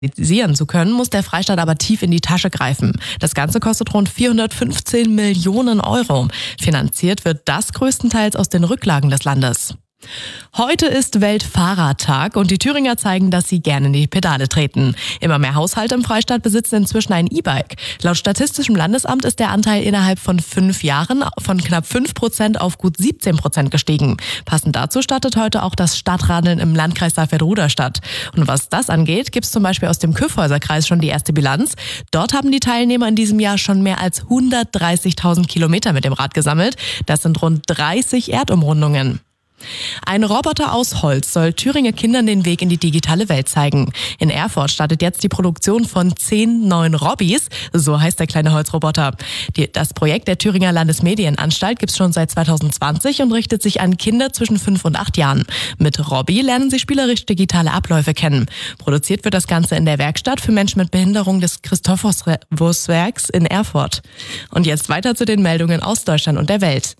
realisieren zu können, muss der Freistaat aber tief in die Tasche greifen. Das Ganze kostet rund 415 Millionen Euro. Finanziert wird das größtenteils aus den Rücklagen des Landes. Heute ist Weltfahrradtag und die Thüringer zeigen, dass sie gerne in die Pedale treten. Immer mehr Haushalte im Freistaat besitzen inzwischen ein E-Bike. Laut Statistischem Landesamt ist der Anteil innerhalb von 5 Jahren von knapp 5% auf gut 17% gestiegen. Passend dazu startet heute auch das Stadtradeln im Landkreis Saalfeld-Rudolstadt. Und was das angeht, gibt es zum Beispiel aus dem Kyffhäuserkreis schon die erste Bilanz. Dort haben die Teilnehmer in diesem Jahr schon mehr als 130.000 Kilometer mit dem Rad gesammelt. Das sind rund 30 Erdumrundungen. Ein Roboter aus Holz soll Thüringer Kindern den Weg in die digitale Welt zeigen. In Erfurt startet jetzt die Produktion von 10 neuen Robbys, so heißt der kleine Holzroboter. Das Projekt der Thüringer Landesmedienanstalt gibt es schon seit 2020 und richtet sich an Kinder zwischen 5 und 8 Jahren. Mit Robby lernen sie spielerisch digitale Abläufe kennen. Produziert wird das Ganze in der Werkstatt für Menschen mit Behinderung des Christophoruswerks in Erfurt. Und jetzt weiter zu den Meldungen aus Deutschland und der Welt.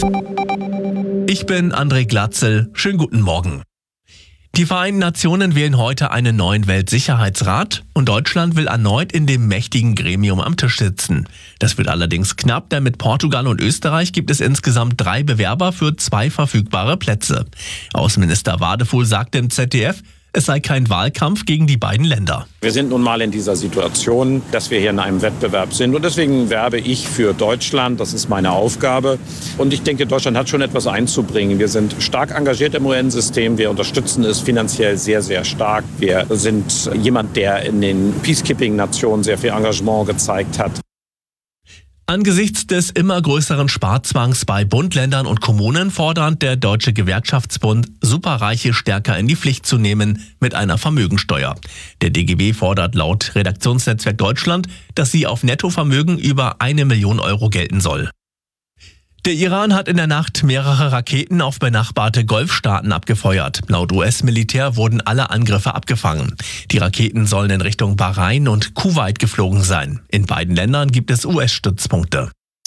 Ich bin André Glatzel. Schönen guten Morgen. Die Vereinten Nationen wählen heute einen neuen Weltsicherheitsrat und Deutschland will erneut in dem mächtigen Gremium am Tisch sitzen. Das wird allerdings knapp, denn mit Portugal und Österreich gibt es insgesamt 3 Bewerber für 2 verfügbare Plätze. Außenminister Wadefuhl sagte im ZDF, es sei kein Wahlkampf gegen die beiden Länder. Wir sind nun mal in dieser Situation, dass wir hier in einem Wettbewerb sind. Und deswegen werbe ich für Deutschland. Das ist meine Aufgabe. Und ich denke, Deutschland hat schon etwas einzubringen. Wir sind stark engagiert im UN-System. Wir unterstützen es finanziell sehr, sehr stark. Wir sind jemand, der in den Peacekeeping-Nationen sehr viel Engagement gezeigt hat. Angesichts des immer größeren Sparzwangs bei Bund, Ländern und Kommunen fordert der Deutsche Gewerkschaftsbund, Superreiche stärker in die Pflicht zu nehmen mit einer Vermögensteuer. Der DGB fordert laut Redaktionsnetzwerk Deutschland, dass sie auf Nettovermögen über 1 Million Euro gelten soll. Der Iran hat in der Nacht mehrere Raketen auf benachbarte Golfstaaten abgefeuert. Laut US-Militär wurden alle Angriffe abgefangen. Die Raketen sollen in Richtung Bahrain und Kuwait geflogen sein. In beiden Ländern gibt es US-Stützpunkte.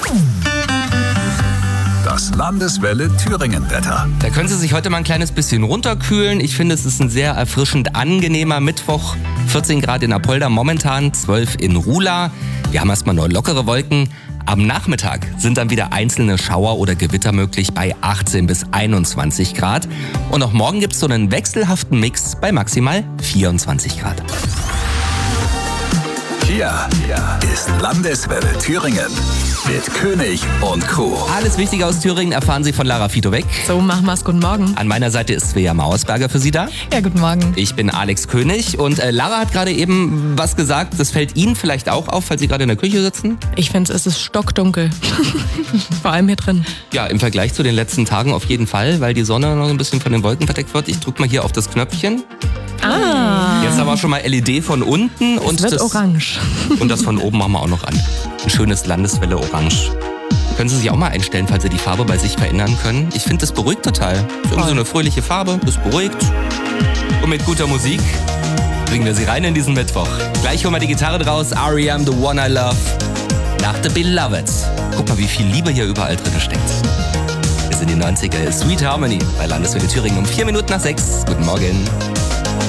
Das Landeswelle Thüringen-Wetter. Da können Sie sich heute mal ein kleines bisschen runterkühlen. Ich finde, es ist ein sehr erfrischend angenehmer Mittwoch. 14 Grad in Apolda momentan, 12 in Rula. Wir haben erstmal nur lockere Wolken. Am Nachmittag sind dann wieder einzelne Schauer oder Gewitter möglich bei 18 bis 21 Grad. Und auch morgen gibt es so einen wechselhaften Mix bei maximal 24 Grad. Hier ist Landeswelle Thüringen mit König und Co. Alles Wichtige aus Thüringen erfahren Sie von Lara Fito weg. So, machen wir's. Guten Morgen. An meiner Seite ist Svea Mauersberger für Sie da. Ja, guten Morgen. Ich bin Alex König und Lara hat gerade eben was gesagt, das fällt Ihnen vielleicht auch auf, falls Sie gerade in der Küche sitzen. Ich finde, es ist stockdunkel. Vor allem hier drin. Ja, im Vergleich zu den letzten Tagen auf jeden Fall, weil die Sonne noch ein bisschen von den Wolken verdeckt wird. Ich drücke mal hier auf das Knöpfchen. Jetzt aber schon mal LED von unten. Es wird orange. Und das von oben machen wir auch noch an. Ein schönes Landeswelle Orange. Können Sie sich auch mal einstellen, falls Sie die Farbe bei sich verändern können. Ich finde, das beruhigt total. Ist irgendwie so eine fröhliche Farbe, das beruhigt. Und mit guter Musik bringen wir Sie rein in diesen Mittwoch. Gleich holen wir die Gitarre draus. R.E.M. The One I Love. Nach The Beloved. Guck mal, wie viel Liebe hier überall drin steckt. Wir sind die 90er. Sweet Harmony bei Landeswelle Thüringen um 4 Minuten nach 6. Guten Morgen.